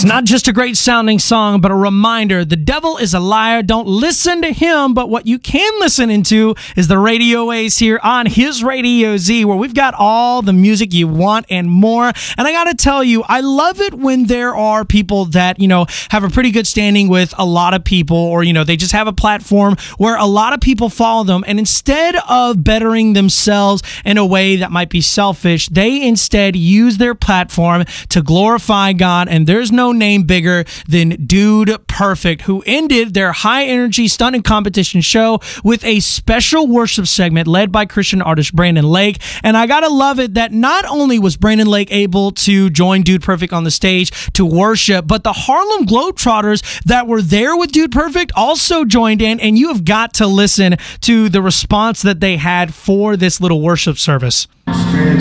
It's not just a great sounding song, but a reminder the devil is a liar. Don't listen to him, but what you can listen into is the Radio Waves here on His Radio Z, where we've got all the music you want and more. And I gotta tell you, I love it when there are people that, have a pretty good standing with a lot of people, or, they just have a platform where a lot of people follow them. And instead of bettering themselves in a way that might be selfish, they instead use their platform to glorify God. And there's no name bigger than Dude Perfect, who ended their high energy stunning competition show with a special worship segment led by Christian artist Brandon Lake. And I gotta love it that not only was Brandon Lake able to join Dude Perfect on the stage to worship, but the Harlem Globetrotters that were there with Dude Perfect also joined in, and you have got to listen to the response that they had for this little worship service. Straight